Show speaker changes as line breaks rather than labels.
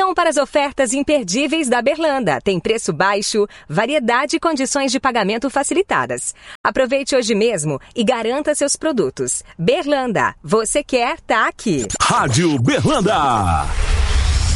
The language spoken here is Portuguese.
Atenção para as ofertas imperdíveis da Berlanda. Tem preço baixo, variedade e condições de pagamento facilitadas. Aproveite hoje mesmo e garanta seus produtos. Berlanda, você quer, tá aqui.
Rádio Berlanda.